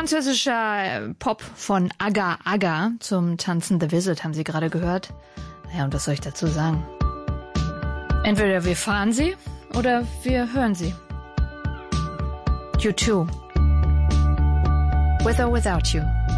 Französischer Pop von Aga Aga zum Tanzen The Visit haben Sie gerade gehört. Ja, und was soll ich dazu sagen? Entweder wir fahren sie oder wir hören sie. U2. With or without you.